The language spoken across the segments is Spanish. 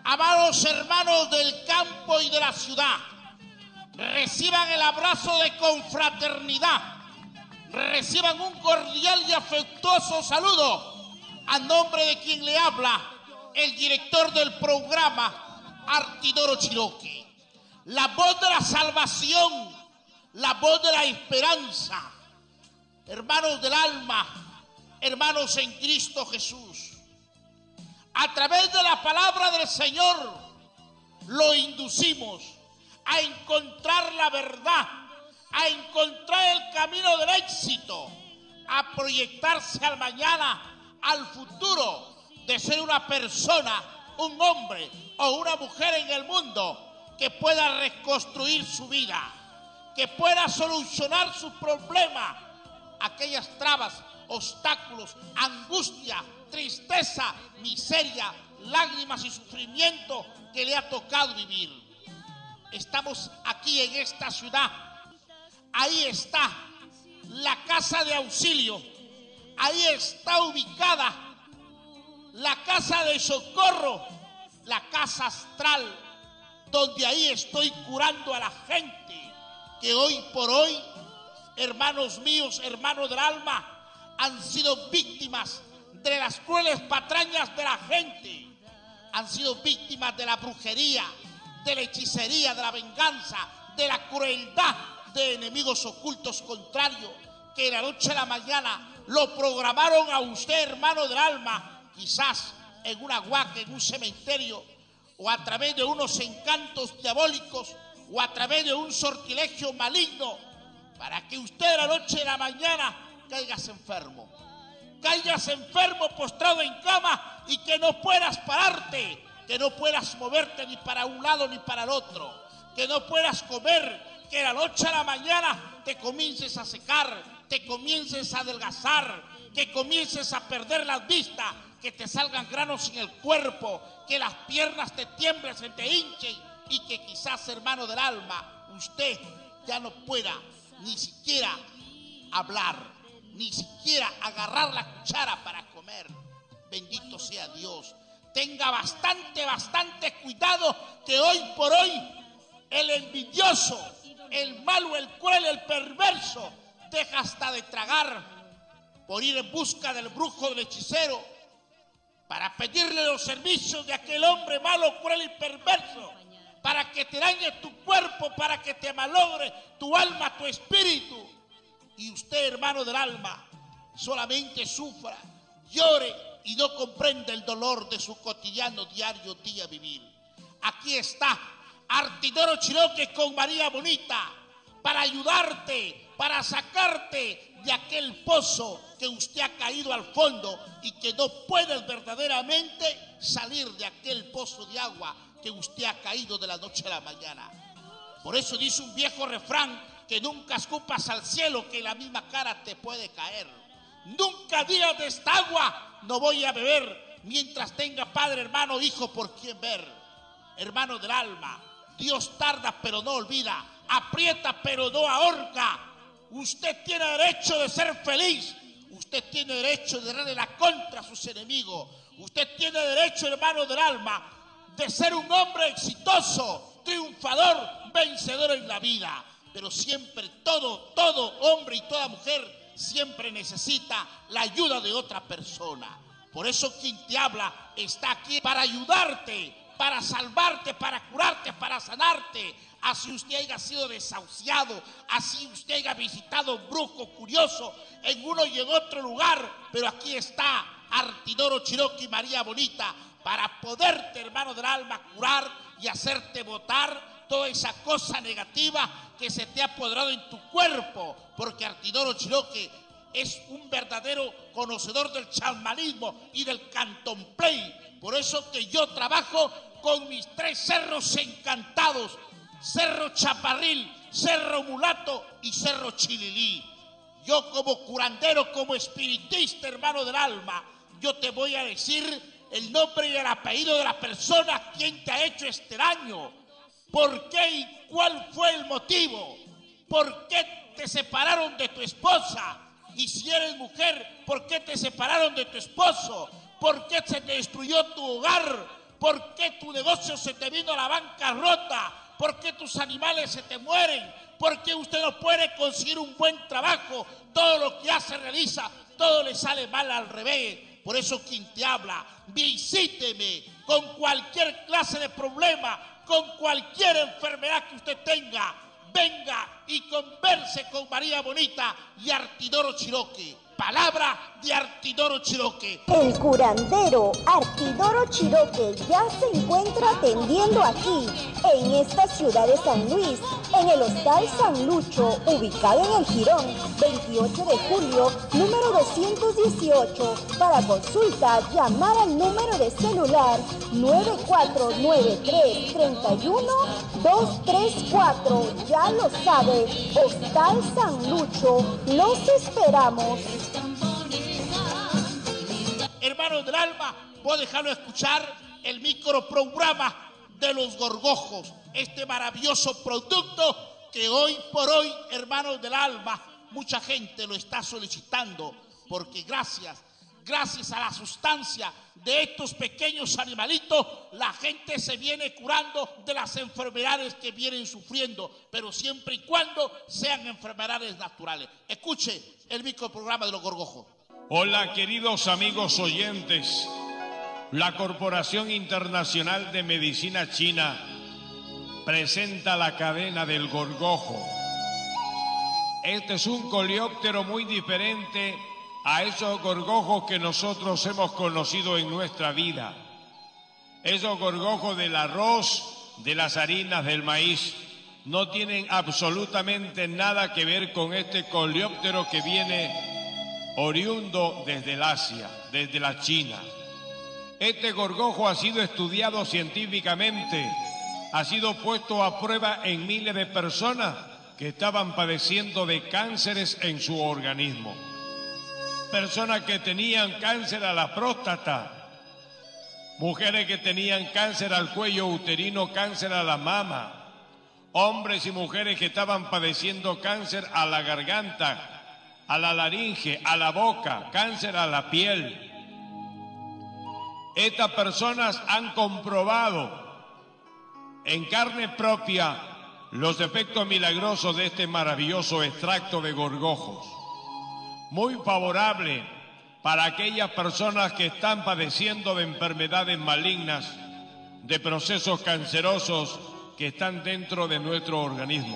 Amados hermanos del campo y de la ciudad, reciban el abrazo de confraternidad, reciban un cordial y afectuoso saludo a nombre de quien le habla, el director del programa, Artidoro Chiroque. La voz de la salvación, la voz de la esperanza. Hermanos del alma, hermanos en Cristo Jesús. A través de la palabra del Señor lo inducimos a encontrar la verdad, a encontrar el camino del éxito, a proyectarse al mañana, al futuro, de ser una persona, un hombre o una mujer en el mundo que pueda reconstruir su vida, que pueda solucionar sus problemas, aquellas trabas, obstáculos, angustia, tristeza, miseria, lágrimas y sufrimiento que le ha tocado vivir. Estamos aquí en esta ciudad. Ahí está la casa de auxilio. Ahí está ubicada la casa de socorro, la casa astral, donde ahí estoy curando a la gente que hoy por hoy, hermanos míos, hermanos del alma, han sido víctimas de las crueles patrañas de la gente, han sido víctimas de la brujería, de la hechicería, de la venganza, de la crueldad de enemigos ocultos contrarios, que de la noche a la mañana lo programaron a usted, hermano del alma, quizás en una huaca, en un cementerio, o a través de unos encantos diabólicos, o a través de un sortilegio maligno, para que usted de la noche a la mañana caigas enfermo, postrado en cama y que no puedas pararte, que no puedas moverte ni para un lado ni para el otro, que no puedas comer, que de la noche a la mañana te comiences a secar, te comiences a adelgazar, que comiences a perder las vistas, que te salgan granos en el cuerpo, que las piernas te tiemblen, se te hinchen y que quizás, hermano del alma, usted ya no pueda ni siquiera hablar, ni siquiera agarrar la cuchara para comer. Bendito sea Dios. Tenga bastante cuidado, que hoy por hoy el envidioso, el malo, el cruel, el perverso deja hasta de tragar por ir en busca del brujo, del hechicero, para pedirle los servicios de aquel hombre malo, cruel y perverso, para que te dañe tu cuerpo, para que te malogre tu alma, tu espíritu. Y usted, hermano del alma, solamente sufra, llore y no comprenda el dolor de su cotidiano, diario, día vivir. Aquí está Artidoro Chiroque con María Bonita para ayudarte, para sacarte de aquel pozo que usted ha caído al fondo y que no puedes verdaderamente salir de aquel pozo de agua que usted ha caído de la noche a la mañana. Por eso dice un viejo refrán, que nunca escupas al cielo, que la misma cara te puede caer. Nunca digas de esta agua no voy a beber mientras tenga padre, hermano, hijo por quien ver. Hermano del alma, Dios tarda pero no olvida, aprieta pero no ahorca. Usted tiene derecho de ser feliz, usted tiene derecho de darle la contra a sus enemigos, usted tiene derecho, hermano del alma, de ser un hombre exitoso, triunfador, vencedor en la vida. Pero siempre todo hombre y toda mujer siempre necesita la ayuda de otra persona. Por eso quien te habla está aquí para ayudarte, para salvarte, para curarte, para sanarte. Así usted haya sido desahuciado, así usted haya visitado un brujo curioso en uno y en otro lugar, pero aquí está Artidoro Chiroque y María Bonita para poderte, hermano del alma, curar y hacerte botar toda esa cosa negativa que se te ha apoderado en tu cuerpo, porque Artidoro Chiroque es un verdadero conocedor del chamanismo y del candomblé. Por eso que yo trabajo con mis 3 cerros encantados: Cerro Chaparril, Cerro Mulato y Cerro Chililí. Yo como curandero, como espiritista, hermano del alma, yo te voy a decir el nombre y el apellido de la persona quien te ha hecho este daño. ¿Por qué y cuál fue el motivo? ¿Por qué te separaron de tu esposa? Y si eres mujer, ¿por qué te separaron de tu esposo? ¿Por qué se te destruyó tu hogar? ¿Por qué tu negocio se te vino a la bancarrota? ¿Por qué tus animales se te mueren? ¿Por qué usted no puede conseguir un buen trabajo? Todo lo que hace, realiza, todo le sale mal al revés. Por eso quien te habla, visíteme con cualquier clase de problema, con cualquier enfermedad que usted tenga. Venga y converse con María Bonita y Artidoro Chiroque. Palabra de Artidoro Chiroque. El curandero Artidoro Chiroque ya se encuentra atendiendo aquí, en esta ciudad de San Luis, en el Hostal San Lucho, ubicado en el Jirón, 28 de julio, número 218. Para consulta, llamar al número de celular 9493-31-234. Ya lo sabe, Hostal San Lucho, los esperamos. Hermanos del alma, voy a dejarlo escuchar el microprograma de los gorgojos, este maravilloso producto que hoy por hoy, hermanos del alma, mucha gente lo está solicitando, porque gracias a la sustancia de estos pequeños animalitos, la gente se viene curando de las enfermedades que vienen sufriendo, pero siempre y cuando sean enfermedades naturales. Escuche el microprograma de los gorgojos. Hola, queridos amigos oyentes. La Corporación Internacional de Medicina China presenta la cadena del gorgojo. Este es un coleóptero muy diferente a esos gorgojos que nosotros hemos conocido en nuestra vida. Esos gorgojos del arroz, de las harinas, del maíz, no tienen absolutamente nada que ver con este coleóptero que viene oriundo desde el Asia, desde la China. Este gorgojo ha sido estudiado científicamente, ha sido puesto a prueba en miles de personas que estaban padeciendo de cánceres en su organismo. Personas que tenían cáncer a la próstata, mujeres que tenían cáncer al cuello uterino, cáncer a la mama, hombres y mujeres que estaban padeciendo cáncer a la garganta, a la laringe, a la boca, cáncer a la piel. Estas personas han comprobado en carne propia los efectos milagrosos de este maravilloso extracto de gorgojos. Muy favorable para aquellas personas que están padeciendo de enfermedades malignas, de procesos cancerosos que están dentro de nuestro organismo.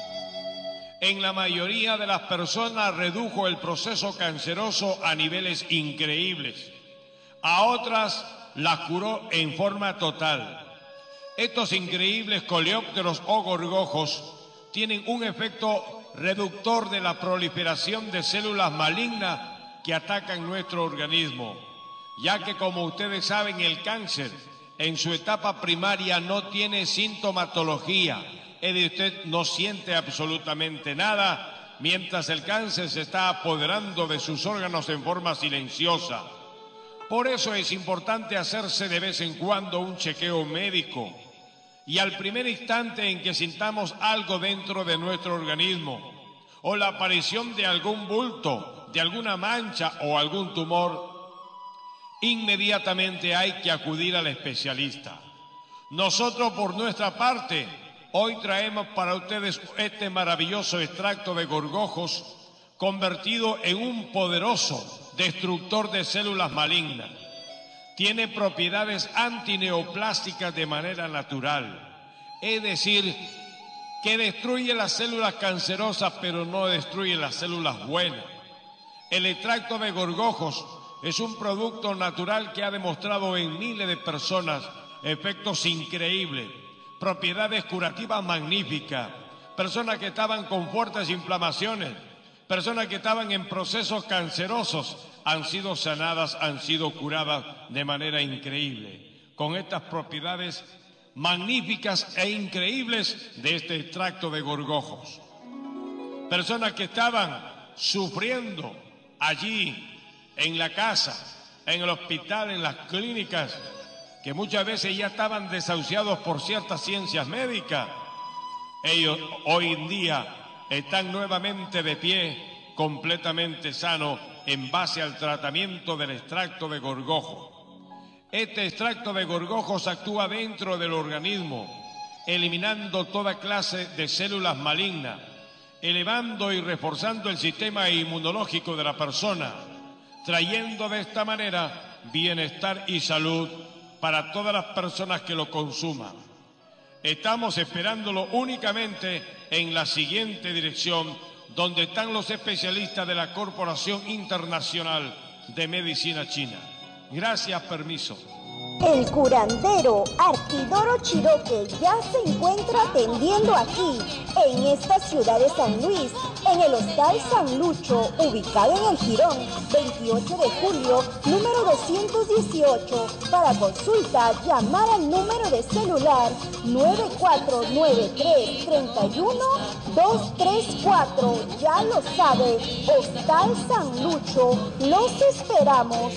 En la mayoría de las personas redujo el proceso canceroso a niveles increíbles. A otras las curó en forma total. Estos increíbles coleópteros o gorgojos tienen un efecto reductor de la proliferación de células malignas que atacan nuestro organismo, ya que, como ustedes saben, el cáncer en su etapa primaria no tiene sintomatología. Es decir, usted no siente absolutamente nada mientras el cáncer se está apoderando de sus órganos en forma silenciosa. Por eso es importante hacerse de vez en cuando un chequeo médico, y al primer instante en que sintamos algo dentro de nuestro organismo o la aparición de algún bulto, de alguna mancha o algún tumor, inmediatamente hay que acudir al especialista. Nosotros, por nuestra parte, hoy traemos para ustedes este maravilloso extracto de gorgojos convertido en un poderoso destructor de células malignas. Tiene propiedades antineoplásticas de manera natural, es decir, que destruye las células cancerosas pero no destruye las células buenas. El extracto de gorgojos es un producto natural que ha demostrado en miles de personas efectos increíbles, propiedades curativas magníficas, personas que estaban con fuertes inflamaciones, personas que estaban en procesos cancerosos, han sido sanadas, han sido curadas de manera increíble, con estas propiedades magníficas e increíbles de este extracto de gorgojos. Personas que estaban sufriendo allí, en la casa, en el hospital, en las clínicas, que muchas veces ya estaban desahuciados por ciertas ciencias médicas, ellos hoy en día están nuevamente de pie, completamente sanos, en base al tratamiento del extracto de gorgojo. Este extracto de gorgojos actúa dentro del organismo, eliminando toda clase de células malignas, elevando y reforzando el sistema inmunológico de la persona, trayendo de esta manera bienestar y salud para todas las personas que lo consuman. Estamos esperándolo únicamente en la siguiente dirección, donde están los especialistas de la Corporación Internacional de Medicina China. Gracias, permiso. El curandero Arquidoro Chiroque ya se encuentra atendiendo aquí, en esta ciudad de San Luis, en el Hostal San Lucho, ubicado en el Jirón, 28 de julio, número 218. Para consulta, llamar al número de celular 9493-31-234. Ya lo sabe, Hostal San Lucho, los esperamos.